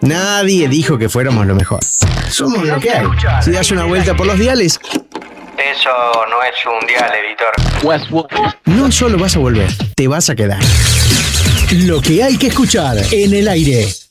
Nadie dijo que fuéramos lo mejor. Somos lo que hay. Si das una vuelta por los diales, Eso no es un dial, editor. no solo vas a volver, te vas a quedar. Lo que hay que escuchar en el aire.